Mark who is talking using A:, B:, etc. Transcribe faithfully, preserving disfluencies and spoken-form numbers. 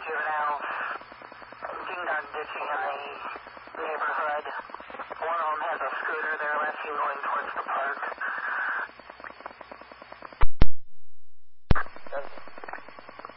A: juveniles ding-dong ditching in the neighborhood. One of them has a scooter. They're rescuing going towards the park.